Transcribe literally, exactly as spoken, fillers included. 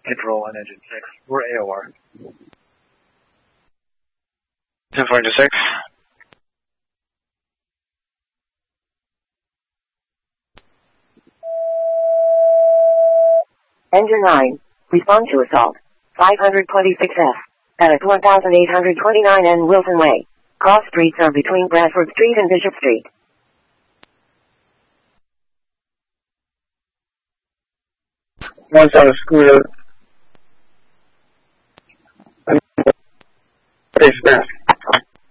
hit roll on engine six. We're A O R. ten four to six. Engine nine. Respond to assault. five twenty-six F. At one thousand eight hundred twenty-nine N Wilson Way. Cross streets are between Bradford Street and Bishop Street. One's on a scooter. Face mask.